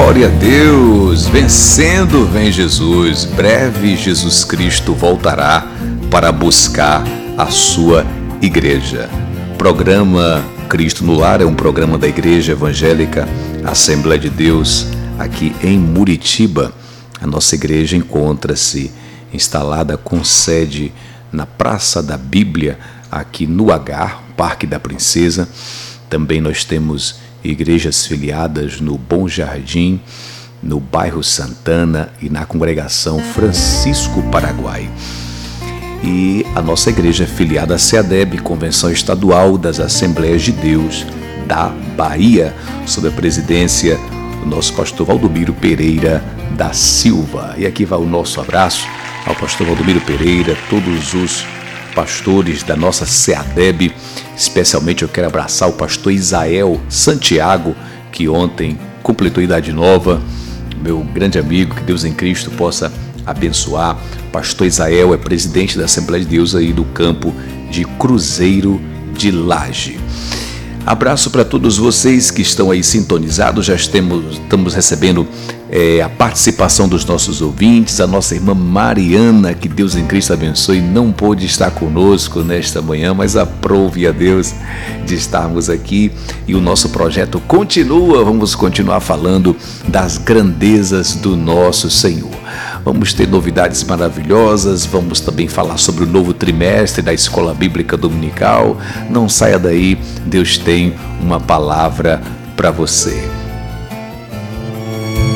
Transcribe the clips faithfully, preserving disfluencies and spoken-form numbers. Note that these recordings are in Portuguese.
Glória a Deus! Vencendo vem Jesus. Breve Jesus Cristo voltará para buscar a sua igreja. Programa Cristo no Lar é um programa da Igreja Evangélica Assembleia de Deus aqui em Muritiba. A nossa igreja encontra-se instalada com sede na Praça da Bíblia, aqui no Agar, Parque da Princesa. Também nós temos igrejas filiadas no Bom Jardim, no bairro Santana e na congregação Francisco Paraguai. E a nossa igreja é filiada à CEADEB, Convenção Estadual das Assembleias de Deus da Bahia, sob a presidência do nosso pastor Valdomiro Pereira da Silva. E aqui vai o nosso abraço ao pastor Valdomiro Pereira, todos os pastores da nossa CEADEB. Especialmente eu quero abraçar o pastor Isael Santiago, que ontem completou idade nova, meu grande amigo, que Deus em Cristo possa abençoar. Pastor Isael é presidente da Assembleia de Deus aí do campo de Cruzeiro de Laje. Abraço para todos vocês que estão aí sintonizados. Já estamos, estamos recebendo é, a participação dos nossos ouvintes. A nossa irmã Mariana, que Deus em Cristo abençoe, não pôde estar conosco nesta manhã, mas aprove a Deus de estarmos aqui. E o nosso projeto continua. Vamos continuar falando das grandezas do nosso Senhor. Vamos ter novidades maravilhosas, vamos também falar sobre o novo trimestre da Escola Bíblica Dominical. Não saia daí, Deus tem uma palavra para você.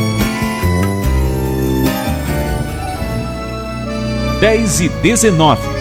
dez e dezenove.